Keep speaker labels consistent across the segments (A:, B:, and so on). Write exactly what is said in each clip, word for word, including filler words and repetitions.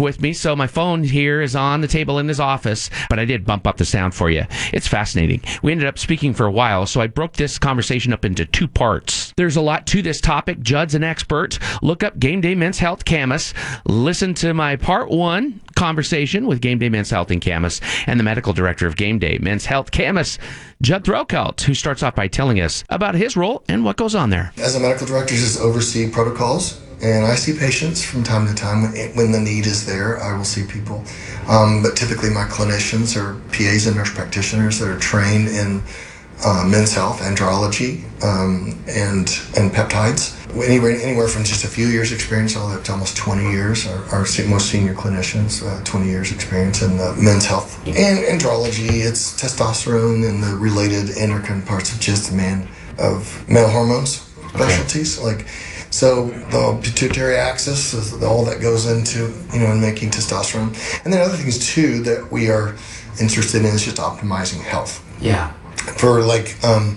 A: with me, so my phone here is on the table in his office, but I did bump up the sound for you. It's fascinating. We ended up speaking for a while, so I broke this conversation up into two parts. There's a lot to this topic. Judd's an expert. Look up Game Day Men's Health Camas. Listen to my part one conversation with Game Day Men's Health in Camas and the medical director of Game Day Men's Health Camas, Judd Threlkeld, who starts off by telling us about his role and what goes on there.
B: As a medical director, just oversee protocols, and I see patients from time to time. When, when the need is there, I will see people. Um, but typically my clinicians are P As and nurse practitioners that are trained in uh, men's health, andrology, um, and and peptides. Anywhere, anywhere from just a few years experience all the way up to almost twenty years. Our, our most senior clinicians, uh, twenty years experience in uh, men's health. And andrology, it's testosterone and the related endocrine parts of just the man of male hormones specialties. Okay. Like, so the pituitary axis is all that goes into, you know, in making testosterone. And then other things too that we are interested in is just optimizing health.
A: Yeah.
B: For like, um,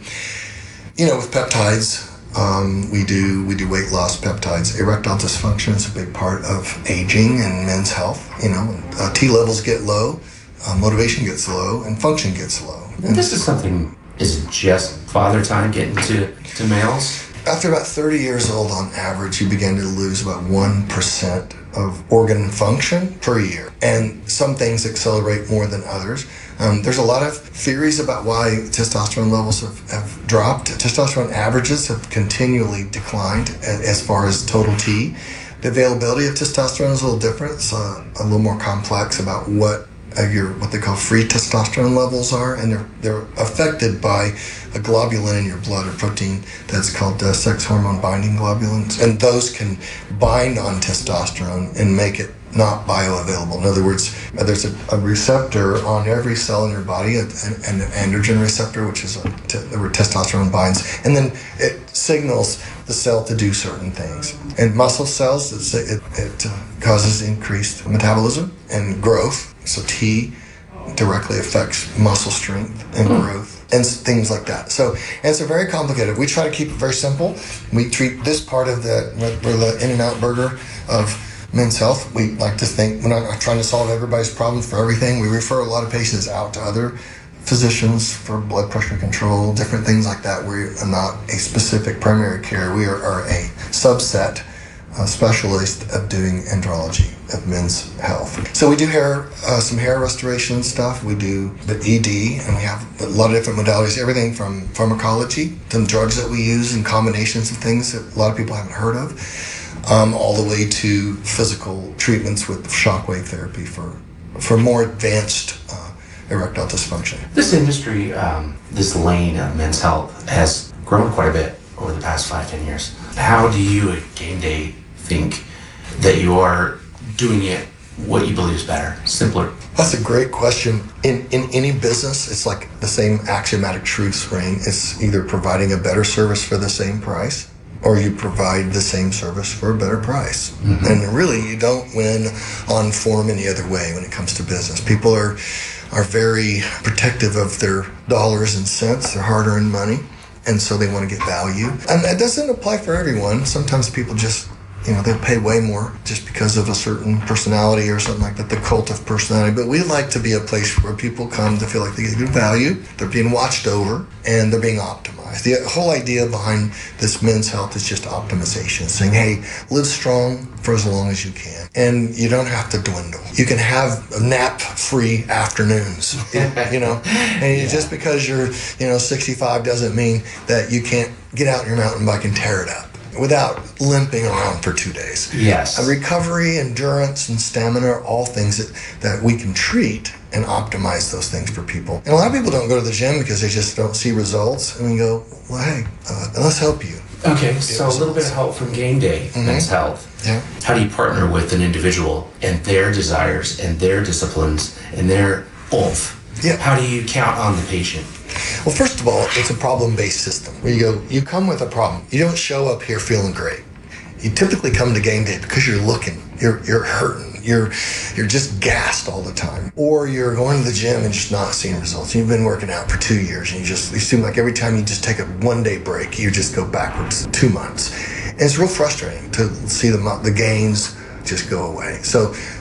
B: you know, with peptides, um, we do we do weight loss peptides. Erectile dysfunction is a big part of aging and men's health. You know, uh, T levels get low, uh, motivation gets low, and function gets low.
C: And this is something, is it just father time getting to, to males?
B: After about thirty years old, on average, you begin to lose about one percent of organ function per year. And some things accelerate more than others. Um, there's a lot of theories about why testosterone levels have, have dropped. Testosterone averages have continually declined as far as total T. The availability of testosterone is a little different. It's uh, a little more complex about what uh, your what they call free testosterone levels are, and they're they're affected by a globulin in your blood, a protein that's called uh, sex hormone binding globulins, and those can bind on testosterone and make it not bioavailable. In other words, there's a, a receptor on every cell in your body, an, an androgen receptor, which is a te- where testosterone binds, and then it signals the cell to do certain things. In muscle cells, it's, it, it uh, causes increased metabolism and growth. So T directly affects muscle strength and growth and things like that. So, and it's a very complicated. We try to keep it very simple. We treat this part of the, we're the In-N-Out Burger of men's health. We like to think we're not trying to solve everybody's problems for everything. We refer a lot of patients out to other physicians for blood pressure control, different things like that. We are not a specific primary care. We are, are a subset, a specialist of doing andrology of men's health. So we do hair, uh, some hair restoration stuff. We do the E D, and we have a lot of different modalities, everything from pharmacology to drugs that we use and combinations of things that a lot of people haven't heard of, um, all the way to physical treatments with shockwave therapy for, for more advanced uh, erectile dysfunction.
C: This industry, um, this lane of men's health has grown quite a bit over the past five, ten years. How do you at Game Day think that you are doing it what you believe is better, simpler?
B: That's a great question. In in any business, it's like the same axiomatic truth ring. It's either providing a better service for the same price, or you provide the same service for a better price. Mm-hmm. And really, you don't win on form any other way when it comes to business. People are are very protective of their dollars and cents, their hard-earned money, and so they want to get value. And that doesn't apply for everyone. Sometimes people just, you know, they'll pay way more just because of a certain personality or something like that, the cult of personality. But we like to be a place where people come to feel like they get good value, they're being watched over, and they're being optimized. The whole idea behind this men's health is just optimization, saying, hey, live strong for as long as you can. And you don't have to dwindle. You can have nap-free afternoons, you know? And yeah. Just because you're, you know, sixty-five doesn't mean that you can't get out on your mountain bike and tear it up without limping around for two days.
C: Yes.
B: Uh, recovery, endurance, and stamina are all things that, that we can treat and optimize those things for people. And a lot of people don't go to the gym because they just don't see results. And we go, well, hey, uh, let's help you.
C: Okay, so results. A little bit of help from Game Day mm-hmm. Men's Health.
B: Yeah.
C: How do you partner with an individual and their desires and their disciplines and their oomph?
B: Yeah.
C: How do you count on the patient?
B: Well, first of all, it's a problem-based system where you go, you come with a problem. You don't show up here feeling great. You typically come to Game Day because you're looking, you're you're hurting, you're you're just gassed all the time, or you're going to the gym and just not seeing results. You've been working out for two years, and you just you seem like every time you just take a one-day break, you just go backwards two months, and it's real frustrating to see the the gains just go away. So